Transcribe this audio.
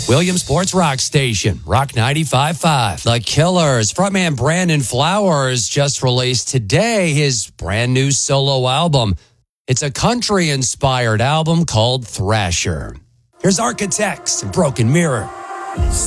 Williamsport's rock station, Rock 95.5. The Killers. Frontman Brandon Flowers just released today his brand new solo album. It's a country-inspired album called Thrasher. Here's Architects and Broken Mirror.